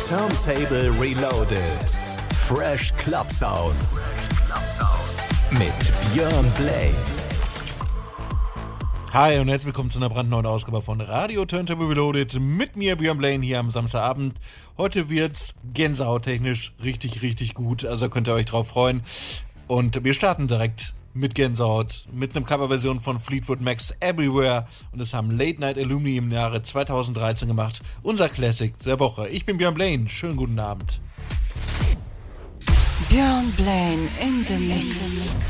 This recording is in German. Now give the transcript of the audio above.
Turntable Reloaded. Fresh Club Sounds. Mit Björn Blaine. Hi und herzlich willkommen zu einer brandneuen Ausgabe von Radio Turntable Reloaded mit mir, Björn Blaine, hier am Samstagabend. Heute wird's gänsehauttechnisch richtig gut, also könnt ihr euch drauf freuen. Und wir starten direkt mit Gänsehaut, mit einem Coverversion von Fleetwood Mac's Everywhere. Und das haben Late Night Alumni im Jahre 2013 gemacht. Unser Classic der Woche. Ich bin Björn Blaine, schönen guten Abend. Björn Blaine in the Mix.